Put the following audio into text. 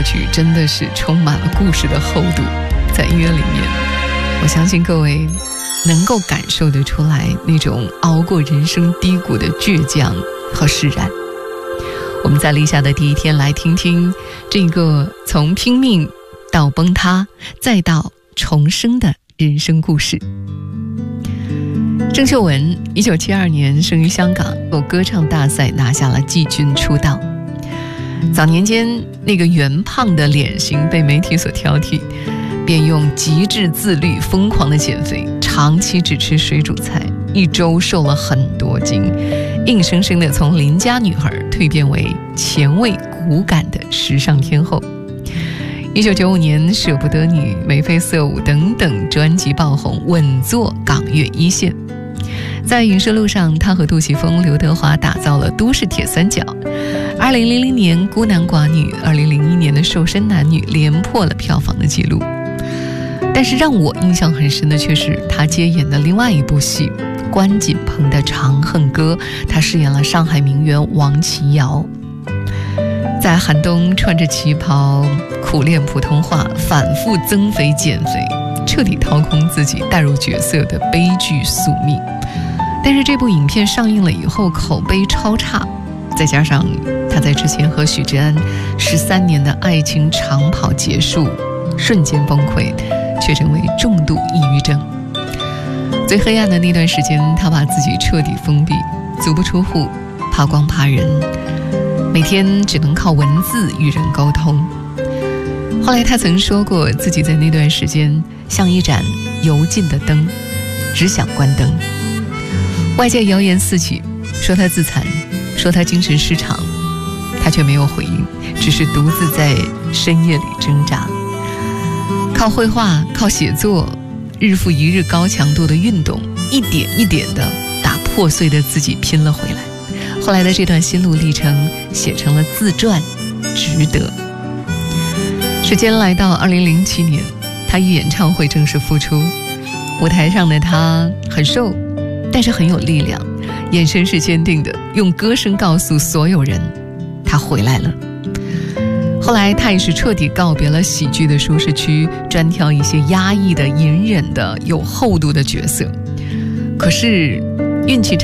作曲真的是充满了故事的厚度，在音乐里面，我相信各位能够感受得出来那种熬过人生低谷的倔强和释然。我们在立夏的第一天来听听这个从拼命到崩塌再到重生的人生故事。郑秀文1972年生于香港，有歌唱大赛拿下了季军出道。早年间那个圆胖的脸型被媒体所挑剔，便用极致自律疯狂的减肥，长期只吃水煮菜，1周瘦了很多斤，硬生生地从邻家女孩蜕变为前卫骨感的时尚天后。1995年舍不得你、眉飞色舞等等专辑爆红，稳坐港乐一线。在影视路上，他和杜琪峰、刘德华打造了都市铁三角。2000年孤男寡女，2001年的瘦身男女连破了票房的记录。但是让我印象很深的却是他接演的另外一部戏关锦鹏的《长恨歌》，他饰演了上海名媛王琦瑶。在寒冬穿着旗袍苦练普通话，反复增肥减肥，彻底掏空自己，带入角色的悲剧宿命。但是这部影片上映了以后口碑超差，再加上他在之前和许志安13年的爱情长跑结束，瞬间崩溃，确诊为重度抑郁症。最黑暗的那段时间，他把自己彻底封闭，足不出户，怕光怕人，每天只能靠文字与人沟通。后来他曾说过，自己在那段时间像一盏油尽的灯，只想关灯。外界谣言四起，说他自残，说他精神失常，他却没有回应，只是独自在深夜里挣扎，靠绘画，靠写作，日复一日高强度的运动，一点一点的把破碎的自己拼了回来。后来的这段心路历程写成了自传《值得》。时间来到2007年，他以演唱会正式复出。舞台上的他很瘦，但是很有力量，眼神是坚定的，用歌声告诉所有人他回来了。后来他也是彻底告别了喜剧的舒适区，专挑一些压抑的、隐忍的、有厚度的角色。可是运气